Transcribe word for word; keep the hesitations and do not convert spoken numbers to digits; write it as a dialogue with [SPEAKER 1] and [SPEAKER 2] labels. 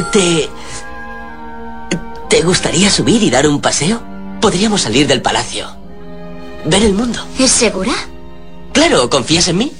[SPEAKER 1] ¿Te... ¿Te gustaría subir y dar un paseo? Podríamos salir del palacio. Ver el mundo.
[SPEAKER 2] ¿Es segura?
[SPEAKER 1] Claro, ¿confías en mí?